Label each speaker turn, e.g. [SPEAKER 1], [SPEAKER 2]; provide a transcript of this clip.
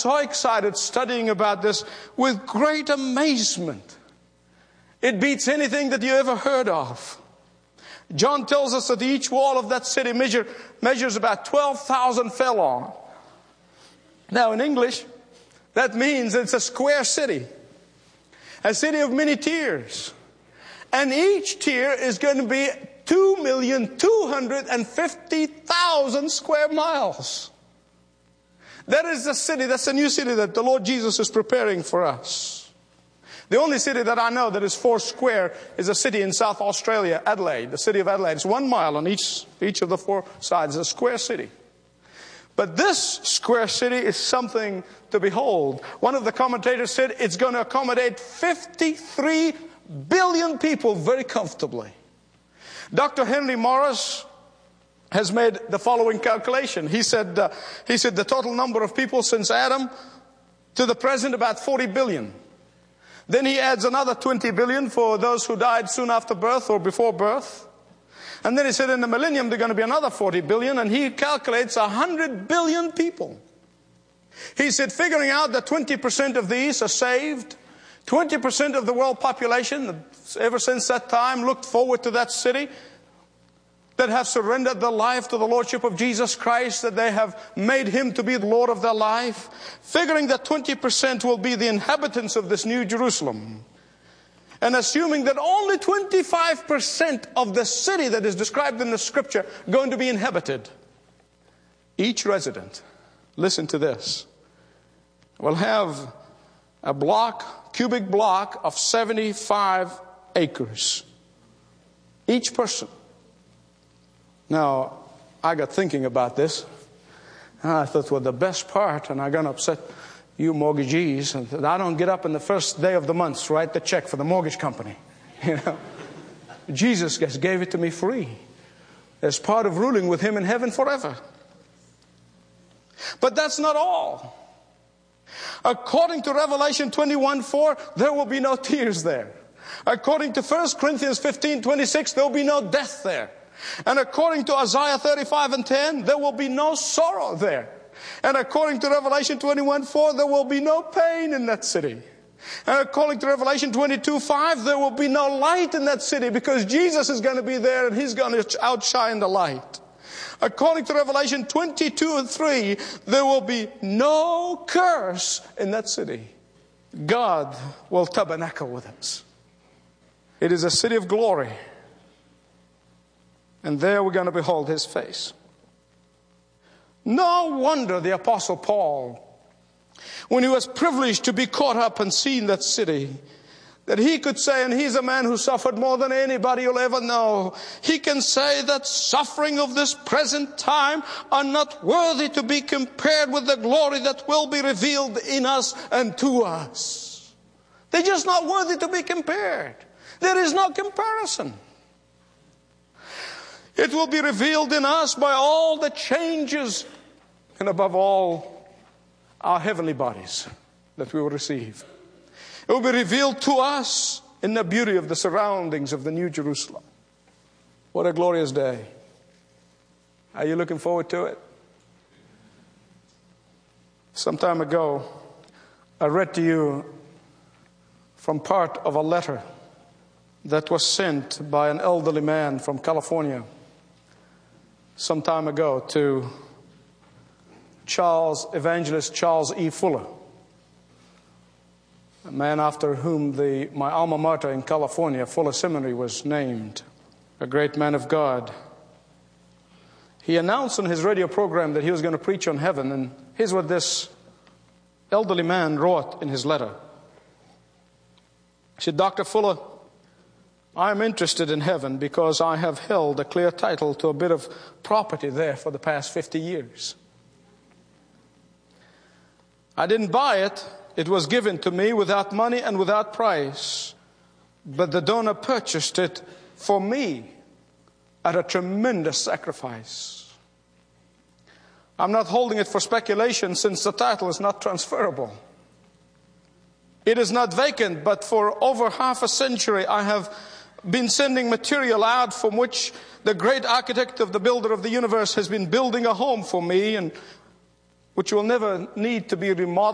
[SPEAKER 1] so excited studying about this with great amazement. It beats anything that you ever heard of. John tells us that each wall of that city measures about 12,000 furlong. Now in English, that means it's a square city. A city of many tiers. And each tier is going to be 2,250,000 square miles. That is the city, that's the new city that the Lord Jesus is preparing for us. The only city that I know that is 4 square is a city in South Australia, Adelaide. The city of Adelaide. It's 1 mile on each of the 4 sides. It's a square city. But this square city is something to behold. One of the commentators said it's going to accommodate 53 billion people very comfortably. Dr. Henry Morris has made the following calculation. He said the total number of people since Adam to the present about 40 billion. Then he adds another 20 billion for those who died soon after birth or before birth. And then he said in the millennium there are going to be another 40 billion, and he calculates 100 billion people. He said figuring out that 20% of these are saved, 20% of the world population ever since that time looked forward to that city, that have surrendered their life to the Lordship of Jesus Christ, that they have made Him to be the Lord of their life, figuring that 20% will be the inhabitants of this new Jerusalem, and assuming that only 25% of the city that is described in the Scripture going to be inhabited. Each resident, listen to this, will have a cubic block of 75 acres. Each person. Now, I got thinking about this. I thought, well, the best part, and I'm going to upset you mortgagees, and I don't get up on the first day of the month to write the check for the mortgage company. You know, Jesus just gave it to me free as part of ruling with Him in heaven forever. But that's not all. According to Revelation 21:4, there will be no tears there. According to 1 Corinthians 15:26, there will be no death there. And according to Isaiah 35:10, there will be no sorrow there. And according to Revelation 21:4, there will be no pain in that city. And according to Revelation 22:5, there will be no light in that city because Jesus is going to be there and He's going to outshine the light. According to Revelation 22:3, there will be no curse in that city. God will tabernacle with us. It is a city of glory. And there we're going to behold His face. No wonder the Apostle Paul, when he was privileged to be caught up and seen that city, that he could say, and he's a man who suffered more than anybody you'll ever know, he can say that suffering of this present time are not worthy to be compared with the glory that will be revealed in us and to us. They're just not worthy to be compared. There is no comparison. It will be revealed in us by all the changes, and above all, our heavenly bodies that we will receive. It will be revealed to us in the beauty of the surroundings of the New Jerusalem. What a glorious day. Are you looking forward to it? Some time ago, I read to you from part of a letter that was sent by an elderly man from California some time ago to Evangelist Charles E. Fuller, a man after whom my alma mater in California, Fuller Seminary, was named, a great man of God. He announced on his radio program that he was going to preach on heaven, and here's what this elderly man wrote in his letter. He said, Dr. Fuller, I am interested in heaven because I have held a clear title to a bit of property there for the past 50 years. I didn't buy it. It was given to me without money and without price. But the donor purchased it for me at a tremendous sacrifice. I'm not holding it for speculation since the title is not transferable. It is not vacant, but for over half a century I have been sending material out from which the great architect of the builder of the universe has been building a home for me, and which will never need to be remodeled